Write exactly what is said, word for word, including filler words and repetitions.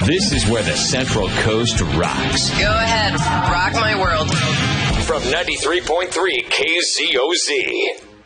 This is where the Central Coast rocks. Go ahead, rock my world. From ninety-three point three K Z O Z.